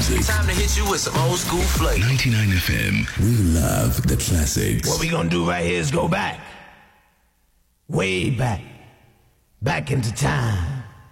music. Time to hit you with some old school flavor. 99 FM. We love the classics. What we gonna do right here is go back. Way back. Back into time.